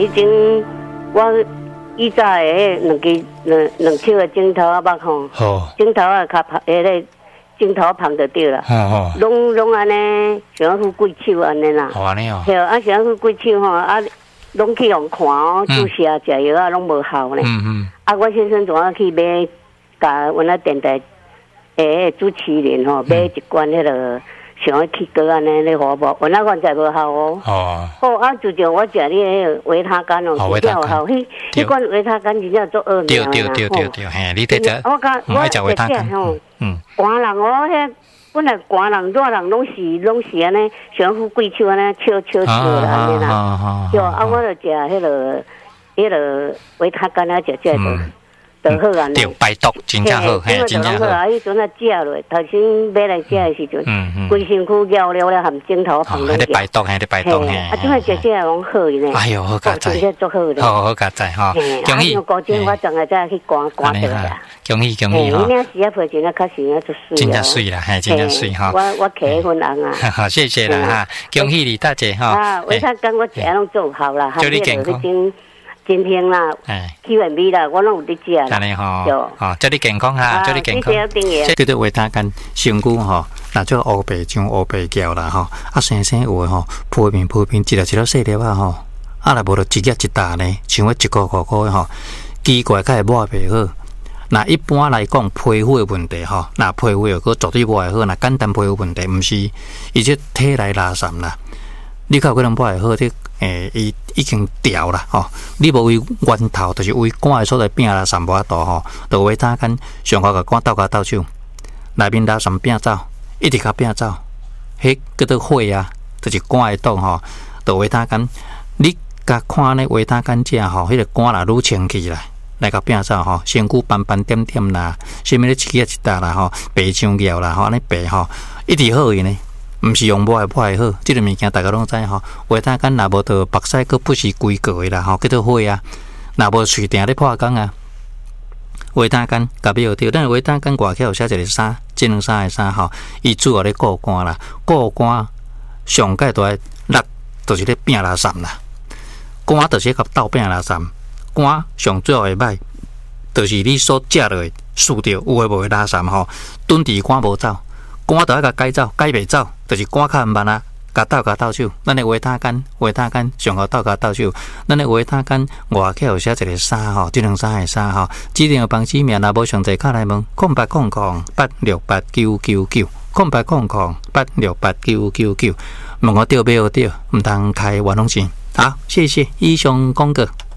以前我以前的两手的镜头啊，吼，镜头啊，较拍个镜头旁就对了。拢安尼，像副贵手安尼啦。 安尼哦。 对，像副贵手吼啊，拢去用看哦，注射食药啊，拢无效呢。我先生总要去买，甲阮那电台主持人吼买一罐迄个。想要去过安尼咧，好无？我那款才无效哦。好自从我食你迄维他甘哦，真正有效。迄罐维他甘真正做恶名啦。 对，嘿，你得食。我爱食维他甘。 寒人哦，迄本来寒人、热人拢是安尼，像副贵手安尼，笑啦安尼啦。对，我就食迄个维他甘啊，食就好啊。 对，排毒真正好，嘿，真正好。 迄阵啊食落，头先买来食的时阵，规身躯尿了含镜头旁拢。 排毒，嘿，排毒，嘿。 即摆食拢好呢。 哎呦，好佳哉， 真足好咧。 好佳哉哈，恭喜。 高精我总再去刮得啦。 恭喜哈。你那时啊皮真啊，确实啊，就水。 真正水啦，嘿，真正水哈。 我摕份红啊。 好，谢谢啦哈，恭喜你大姐哈。 为啥跟我食拢做好啦？ 祝你健康。 今天啦，去完味啦，我拢有伫食啦。 安尼吼，祝你健康哈，祝你健康。这叫做维他甘，身躯吼，那叫乌白像乌白胶啦吼，生有的吼，皮面一粒细粒啊吼，若无就一粒一大呢，像迄1块2块的吼，奇怪较会抹袂好。那一般来讲，皮肤的问题吼，那皮肤又个绝对抹会好，那简单皮肤问题，毋是，伊这体内垃圾啦，你靠可能抹会好啲。伊已经掉啦吼，你无为源头，就是为肝的所在变啦，散无法度吼，就维他甘上好个肝斗手，内面垃圾变走，一直甲变走，迄叫做血啊，就是肝的洞吼，就维他甘，你甲看呢维他甘食吼，迄个肝啦愈清气啦，来甲变走吼，身躯斑斑点点啦，啥物咧一粒一大啦吼，白像尿啦吼，安尼白吼，一直好去呢。毋是用抹会好，即个物件大家拢知吼。维他甘若无到目屎佫不是规个的啦吼，叫做血啊。若无喙定咧破工啊，维他甘甲要着，咱维他甘外口有写一个衫，智能衫的衫吼，伊主要咧固肝啦，固肝上界大力就是咧拼垃圾啦。肝就是甲斗拼垃圾，肝上最后会歹，就是你所食落的输掉有诶无诶垃圾吼，蹲伫肝无走。肝就要甲改走，改袂走，就是肝较慢啊，甲斗手。咱的维他甘上好斗手。咱的维他甘外口有写一个衫吼，智能衫的衫吼，指定方式名若无详细，敲来问0800868999，0800868999，问我对买有对，毋通开玩弄钱。好，谢谢以上广告。